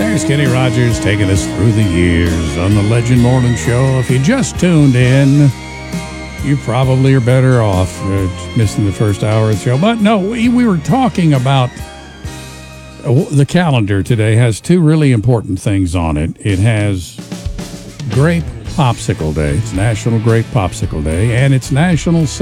There's Kenny Rogers taking us through the years on the Legend Morning Show. If you just tuned in, you probably are better off missing the first hour of the show. But no, we were talking about the calendar today has two really important things on it. It has Grape Popsicle Day. It's National Grape Popsicle Day, and it's National